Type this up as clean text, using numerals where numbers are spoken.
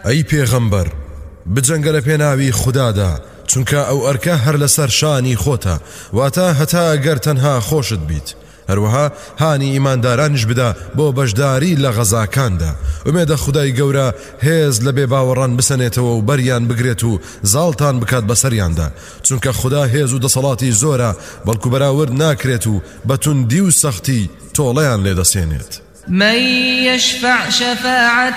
ئەی پێغەمبەر بجەنگە لە پێناوی خوددادا چونکە ئەو ئەرکە هەر لەسەر شانی خۆتە واتە هەتا ئەگەر تەنها خۆشت بیت هەروەها هانی ئیماندارانیش بدا بۆ بەشداری لە غەزاکاندا ئومێدە خودای گەورە هێز لە بێ باوەڕان بسەنێتەوە و بەریان بگرێت و زاڵتان بکات بەسەریاندا چونکە خوددا هێز و دەسەڵاتی زۆرە بەڵکو بەراورد ناکرێت و بەتوندی و سەختی تۆڵەیان لێدەسێنێت من يشفع شفاعة